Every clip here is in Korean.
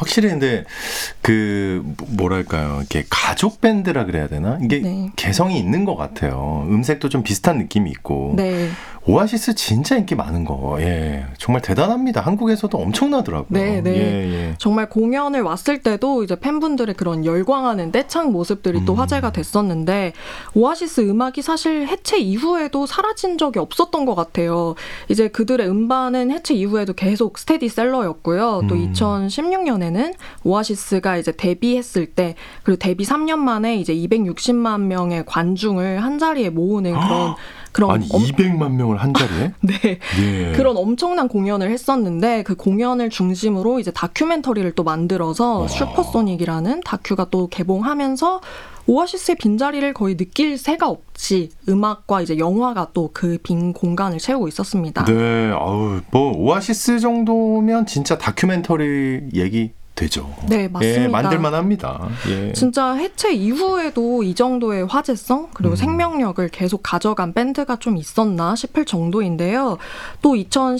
확실히 근데 그 뭐랄까요, 이렇게 가족 밴드라 그래야 되나? 이게 네. 개성이 있는 것 같아요. 음색도 좀 비슷한 느낌이 있고. 네. 오아시스 진짜 인기 많은 거. 예, 정말 대단합니다. 한국에서도 엄청나더라고요. 네, 네. 예. 정말 공연을 왔을 때도 이제 팬분들의 그런 열광하는 떼창 모습들이 또 화제가 됐었는데, 오아시스 음악이 사실 해체 이후에도 사라진 적이 없었던 것 같아요. 이제 그들의 음반은 해체 이후에도 계속 스테디셀러였고요. 또 2016년에는 오아시스가 이제 데뷔했을 때, 그리고 데뷔 3년 만에 이제 260만 명의 관중을 한 자리에 모으는 그런 아니 200만 명을 한 자리에? 네. 예. 그런 엄청난 공연을 했었는데, 그 공연을 중심으로 이제 다큐멘터리를 또 만들어서 슈퍼소닉이라는 다큐가 또 개봉하면서 오아시스의 빈자리를 거의 느낄 새가 없이 음악과 이제 영화가 또 그 빈 공간을 채우고 있었습니다. 네, 아우 뭐 오아시스 정도면 진짜 다큐멘터리 얘기 되죠. 네, 맞습니다. 예, 만들만 합니다. 예. 진짜 해체 이후에도 이 정도의 화제성 그리고 생명력을 계속 가져간 밴드가 좀 있었나 싶을 정도인데요. 또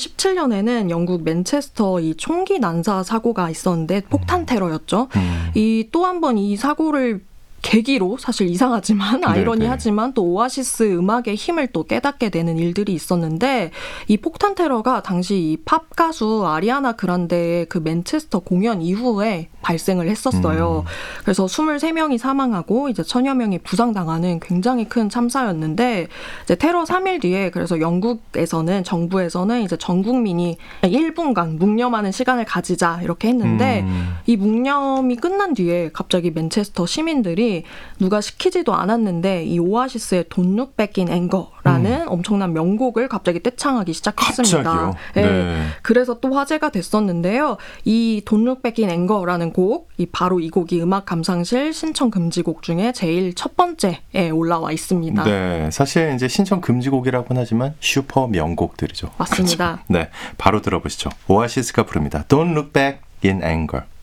2017년에는 영국 맨체스터 이 총기 난사 사고가 있었는데 폭탄 테러였죠. 이 또 한 번 이 사고를 계기로, 사실 이상하지만 아이러니하지만 또 오아시스 음악의 힘을 또 깨닫게 되는 일들이 있었는데, 이 폭탄 테러가 당시 이 팝 가수 아리아나 그란데의 그 맨체스터 공연 이후에 발생을 했었어요. 그래서 23명이 사망하고 이제 1000여 명이 부상당하는 굉장히 큰 참사였는데, 이제 테러 3일 뒤에 그래서 영국에서는 정부에서는 이제 전 국민이 1분간 묵념하는 시간을 가지자 이렇게 했는데, 이 묵념이 끝난 뒤에 갑자기 맨체스터 시민들이 누가 시키지도 않았는데 이 오아시스의 Don't Look Back in Anger라는 엄청난 명곡을 갑자기 떼창하기 시작했습니다. 갑자기요? 네. 네. 그래서 또 화제가 됐었는데요. 이 Don't Look Back in Anger라는 곡, 바로 이 곡이 음악 감상실 신청 금지곡 중에 제일 첫 번째에 올라와 있습니다. 네, 사실 이제 신청 금지곡이라고는 하지만 슈퍼 명곡들이죠. 맞습니다. 그렇죠? 네, 바로 들어보시죠. 오아시스가 부릅니다. Don't Look Back in Anger.